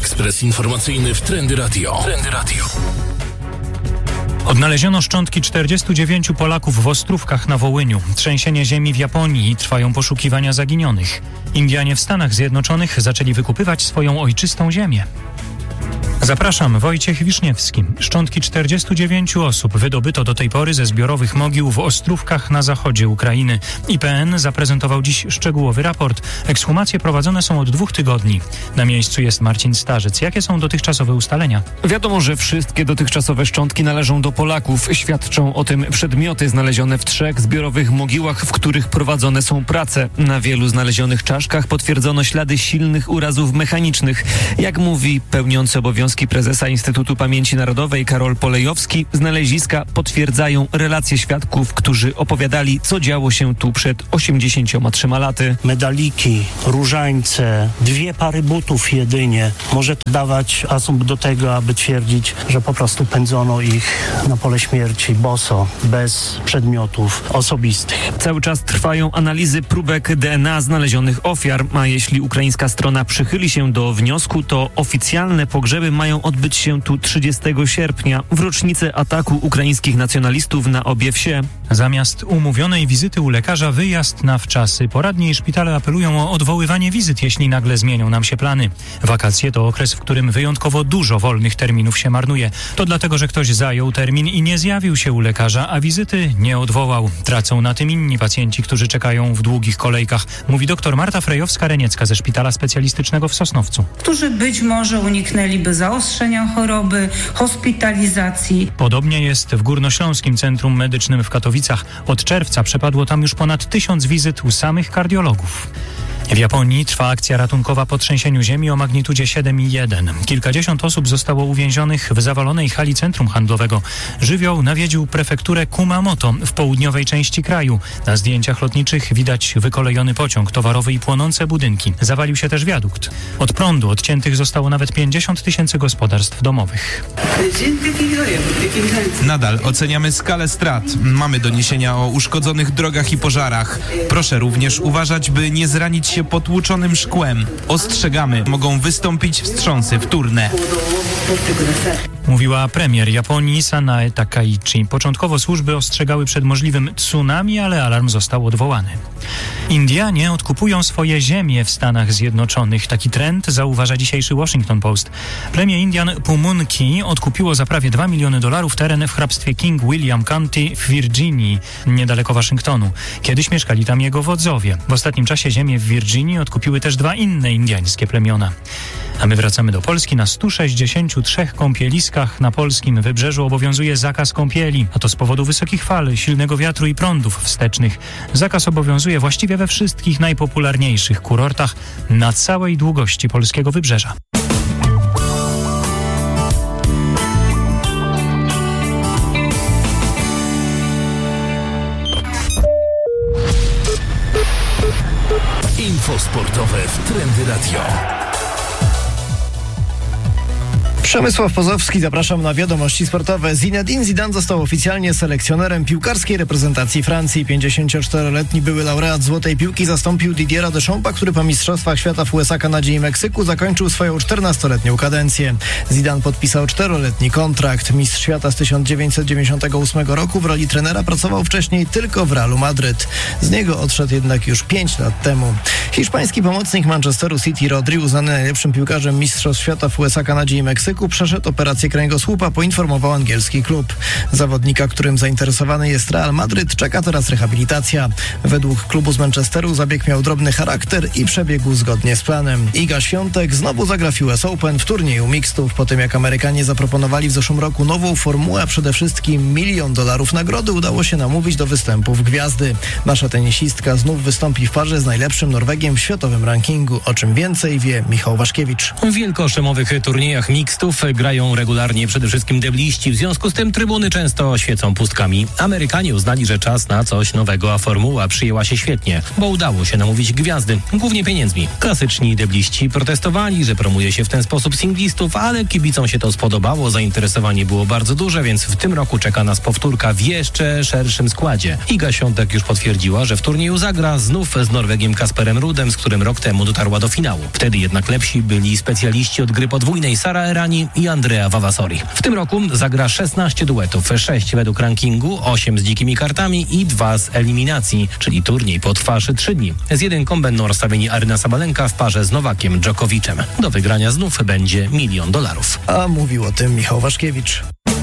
Ekspres informacyjny w Trendy Radio. Odnaleziono szczątki 49 Polaków w Ostrówkach na Wołyniu. Trzęsienie ziemi w Japonii i trwają poszukiwania zaginionych. Indianie w Stanach Zjednoczonych zaczęli wykupywać swoją ojczystą ziemię. Zapraszam, Wojciech Wiszniewski. Szczątki 49 osób wydobyto do tej pory ze zbiorowych mogił w Ostrówkach na zachodzie Ukrainy. IPN zaprezentował dziś szczegółowy raport. Ekshumacje prowadzone są od 2 tygodni. Na miejscu jest Marcin Starzec. Jakie są dotychczasowe ustalenia? Wiadomo, że wszystkie dotychczasowe szczątki należą do Polaków. Świadczą o tym przedmioty znalezione w 3 zbiorowych mogiłach, w których prowadzone są prace. Na wielu znalezionych czaszkach potwierdzono ślady silnych urazów mechanicznych. Jak mówi pełniący obowiązki prezesa Instytutu Pamięci Narodowej Karol Polejowski, znaleziska potwierdzają relacje świadków, którzy opowiadali, co działo się tu przed 83 laty. Medaliki, różańce, 2 pary butów jedynie. Może to dawać asumpt do tego, aby twierdzić, że po prostu pędzono ich na pole śmierci boso, bez przedmiotów osobistych. Cały czas trwają analizy próbek DNA znalezionych ofiar, a jeśli ukraińska strona przychyli się do wniosku, to oficjalne pogrzeby mają odbyć się tu 30 sierpnia, w rocznicę ataku ukraińskich nacjonalistów na obie wsie. Zamiast umówionej wizyty u lekarza wyjazd na wczasy. Poradnie i szpitale apelują o odwoływanie wizyt, jeśli nagle zmienią nam się plany. Wakacje to okres, w którym wyjątkowo dużo wolnych terminów się marnuje. To dlatego, że ktoś zajął termin i nie zjawił się u lekarza, a wizyty nie odwołał. Tracą na tym inni pacjenci, którzy czekają w długich kolejkach, mówi dr Marta Frejowska-Reniecka ze Szpitala Specjalistycznego w Sosnowcu. Którzy być może uniknęliby zaostrzenia choroby, hospitalizacji. Podobnie jest w Górnośląskim Centrum Medycznym w Katowicach. Od czerwca przepadło tam już ponad 1000 wizyt u samych kardiologów. W Japonii trwa akcja ratunkowa po trzęsieniu ziemi o magnitudzie 7,1. Kilkadziesiąt osób zostało uwięzionych w zawalonej hali centrum handlowego. Żywioł nawiedził prefekturę Kumamoto w południowej części kraju. Na zdjęciach lotniczych widać wykolejony pociąg towarowy i płonące budynki. Zawalił się też wiadukt. Od prądu odciętych zostało nawet 50 000 gospodarstw domowych. Nadal oceniamy skalę strat. Mamy doniesienia o uszkodzonych drogach i pożarach. Proszę również uważać, by nie zranić się potłuczonym szkłem. Ostrzegamy, mogą wystąpić wstrząsy wtórne. Mówiła premier Japonii Sanae Takaichi. Początkowo służby ostrzegały przed możliwym tsunami, ale alarm został odwołany. Indianie odkupują swoje ziemie w Stanach Zjednoczonych. Taki trend zauważa dzisiejszy Washington Post. Plemię Indian Pumunki odkupiło za prawie $2 miliony teren w hrabstwie King William County w Virginii, niedaleko Waszyngtonu. Kiedyś mieszkali tam jego wodzowie. W ostatnim czasie ziemię w Virginii odkupiły też 2 inne indiańskie plemiona. A my wracamy do Polski. Na 163 kąpieliskach na polskim wybrzeżu obowiązuje zakaz kąpieli, a to z powodu wysokich fal, silnego wiatru i prądów wstecznych. Zakaz obowiązuje właściwie we wszystkich najpopularniejszych kurortach na całej długości polskiego wybrzeża. Info sportowe w Trendy Radio. Przemysław Pozowski, zapraszam na wiadomości sportowe. Zinedine Zidane został oficjalnie selekcjonerem piłkarskiej reprezentacji Francji. 54-letni były laureat Złotej Piłki zastąpił Didiera Deschampa, który po Mistrzostwach Świata w USA, Kanadzie i Meksyku zakończył swoją 14-letnią kadencję. Zidane podpisał 4-letni kontrakt. Mistrz świata z 1998 roku w roli trenera pracował wcześniej tylko w Realu Madryt. Z niego odszedł jednak już 5 lat temu. Hiszpański pomocnik Manchesteru City Rodri, uznany najlepszym piłkarzem Mistrzostw Świata w USA, Kanadzie i Meksyku, przeszedł operację kręgosłupa, poinformował angielski klub. Zawodnika, którym zainteresowany jest Real Madryt, czeka teraz rehabilitacja. Według klubu z Manchesteru zabieg miał drobny charakter i przebiegł zgodnie z planem. Iga Świątek znowu zagra w US Open w turnieju mixtów. Po tym jak Amerykanie zaproponowali w zeszłym roku nową formułę, a przede wszystkim $1 milion nagrody, udało się namówić do występów gwiazdy. Nasza tenisistka znów wystąpi w parze z najlepszym Norwegiem w światowym rankingu. O czym więcej wie Michał Waszkiewicz. W wielkoszemowych turniejach mixtów meczów grają regularnie przede wszystkim debliści, w związku z tym trybuny często świecą pustkami. Amerykanie uznali, że czas na coś nowego, a formuła przyjęła się świetnie, bo udało się namówić gwiazdy, głównie pieniędzmi. Klasyczni debliści protestowali, że promuje się w ten sposób singlistów, ale kibicom się to spodobało, zainteresowanie było bardzo duże, więc w tym roku czeka nas powtórka w jeszcze szerszym składzie. Iga Świątek już potwierdziła, że w turnieju zagra znów z Norwegiem Kasperem Rudem, z którym rok temu dotarła do finału. Wtedy jednak lepsi byli specjaliści od gry podwójnej Sara Errani i Andrea Vavasori. W tym roku zagra 16 duetów, 6 według rankingu, 8 z dzikimi kartami i 2 z eliminacji, czyli turniej potrwa aż 3 dni. Z jedynką będą rozstawieni Aryna Sabalenka w parze z Nowakiem Dżokowiczem. Do wygrania znów będzie $1 milion. A mówił o tym Michał Waszkiewicz.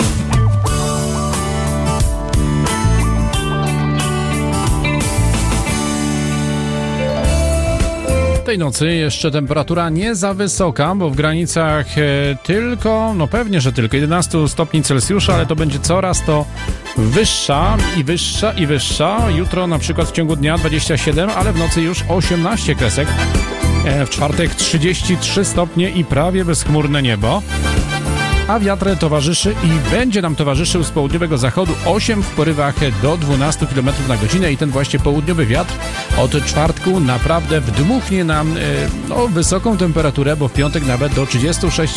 Tej nocy jeszcze temperatura nie za wysoka, bo w granicach pewnie, że tylko 11 stopni Celsjusza, ale to będzie coraz to wyższa i wyższa i wyższa. Jutro na przykład w ciągu dnia 27, ale w nocy już 18 kresek. W czwartek 33 stopnie i prawie bezchmurne niebo. A wiatr towarzyszy i będzie nam towarzyszył z południowego zachodu 8 w porywach do 12 km na godzinę i ten właśnie południowy wiatr od czwartku naprawdę wdmuchnie nam wysoką temperaturę, bo w piątek nawet do 36